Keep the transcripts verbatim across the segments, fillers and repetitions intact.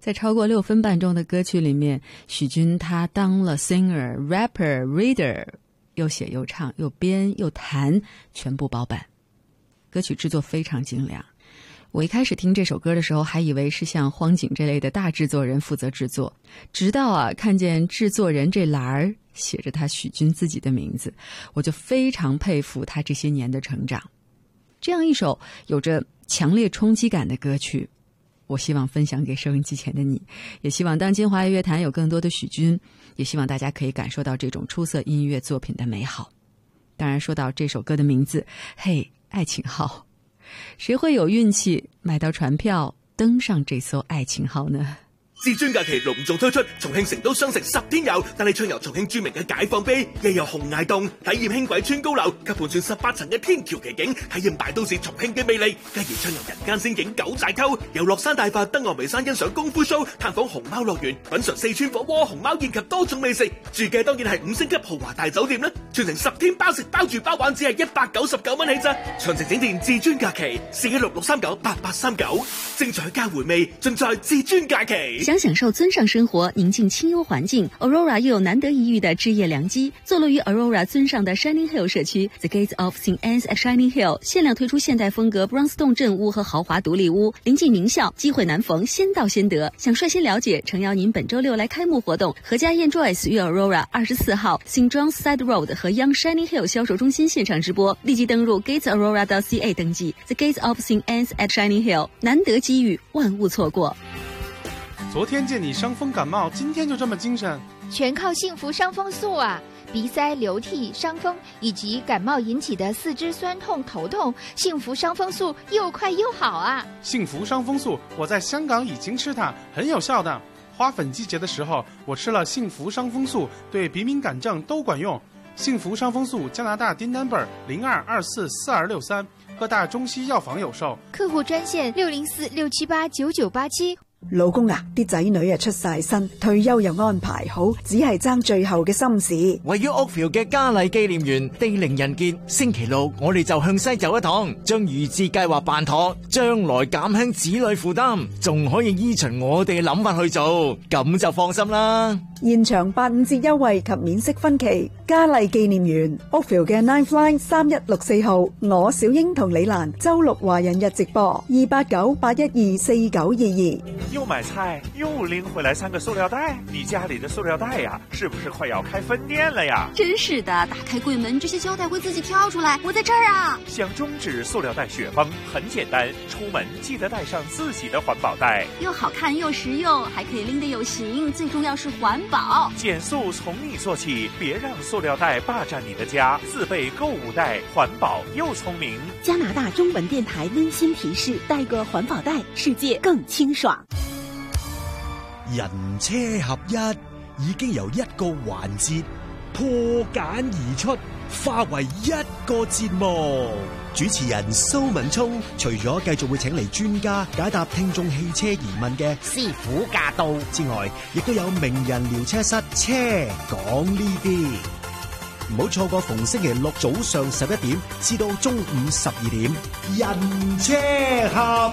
在超过六分半钟的歌曲里面，许君他当了 singer、rapper、reader， 又写又唱又编又弹，全部包办。歌曲制作非常精良。我一开始听这首歌的时候还以为是像荒井这类的大制作人负责制作，直到啊看见制作人这栏儿写着他许君自己的名字，我就非常佩服他这些年的成长。这样一首有着强烈冲击感的歌曲，我希望分享给收音机前的你，也希望当今华语乐坛有更多的许君，也希望大家可以感受到这种出色音乐作品的美好。当然说到这首歌的名字，嘿，爱情号，谁会有运气买到船票登上这艘愛情號呢？ 至尊假期隆重推出，重慶成都雙城十天遊，帶你暢遊重慶著名嘅解放碑，又遊洪崖洞，體驗輕軌穿高樓及盤旋十八層嘅天橋奇景，體驗大都市重慶嘅魅力，繼而暢遊人間仙境九寨溝，遊樂山大佛、登峨眉山欣賞功夫 show， 探訪熊貓樂園，品嚐四川火鍋、熊貓宴及多種美食，住嘅當然係五星級豪華大酒店啦！全程十天包食包住包玩，只係一百九十九蚊起咋！詳情請電至尊假期四一六六三九八八三九，精彩加回味，盡在至尊假期。 想享受尊上生活，宁静清幽环境 ，Aurora 又有难得一遇的置业良机。坐落于 Aurora 尊上的 Shining Hill 社区 ，The Gates of Saint Anne's at Shining Hill 限量推出现代风格 Brownstone 镇屋和豪华独立屋，临近名校，机会难逢，先到先得。想率先了解，诚邀您本周六来开幕活动。何家燕 Joyce 于 Aurora 二十四号 Saint John's Side Road 和 Young Shining Hill 销售中心现场直播，立即登入 gates aurora dot c a 登记。The Gates of Saint Anne's at Shining Hill， 难得机遇，万勿错过。 昨天见你伤风感冒，今天就这么精神， 全靠幸福伤风素啊！鼻塞、流涕、伤风以及感冒引起的四肢酸痛、头痛，幸福伤风素又快又好啊！ 幸福伤风素，我在香港已经吃它，很有效的。花粉季节的时候，我吃了幸福伤风素，对鼻敏感症都管用。幸福伤风素，加拿大丁丹本零二二四四二六三，各大中西药房有售。 客户專線六零四六七八九九八七。 老公啊，啲仔女啊出晒身，退休又安排好，只係爭最後嘅心事。 位於 Oakville 嘅嘉麗紀念園地靈人傑，星期六我哋就向西走一趟，將預置計劃辦妥，將來減輕子女負擔，仲可以依循我哋嘅諗法去做，咁就放心啦。 現場八五折優惠及免息分期，嘉麗紀念園 Oakville 嘅 Ninth Line 三一六四號，我小英同李蘭周六華人日直播二八九八一二四九二二。 又買菜又拎回來三個塑料袋，你家裡的塑料袋呀，是不是快要開分店了呀？ 真是的，打開櫃門，這些膠帶會自己跳出來。我在這兒啊！ 想終止塑料袋雪崩很簡單，出門記得帶上自己的環保袋， 又好看又實用，還可以拎得有型，最重要是環保。 減塑從你做起，別讓塑料袋霸佔你的家，自備購物袋，環保又聰明。 加拿大中文電台溫馨提示：帶個環保袋，世界更清爽。 人車合一已經由一個環節破繭而出，化為一個節目。主持人蘇文聰除咗繼續會請嚟專家解答聽眾汽車疑問嘅師傅駕到之外，亦都有名人聊車室車講呢啲。唔好錯過逢星期六早上十一點至到中午十二點，人車合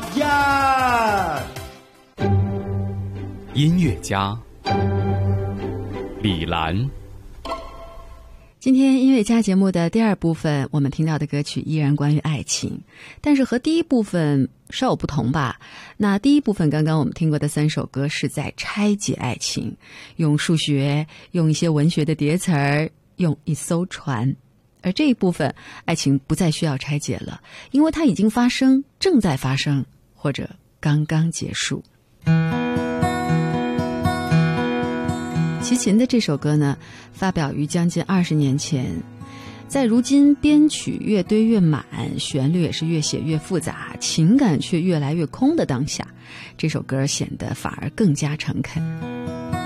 一。 音樂家李蘭。 今天音樂家節目的第二部分，我們聽到的歌曲依然關於愛情，但是和第一部分稍有不同吧。那第一部分剛剛我們聽過的三首歌是在拆解愛情，用數學，用一些文學的疊詞兒，用一艘船。而這一部分愛情不再需要拆解了，因為它已經發生，正在發生，或者剛剛結束。齊秦的這首歌呢，發表於將近二十年前，在如今編曲越堆越滿，旋律也是越寫越複雜，情感卻越來越空的當下，這首歌顯得反而更加誠懇。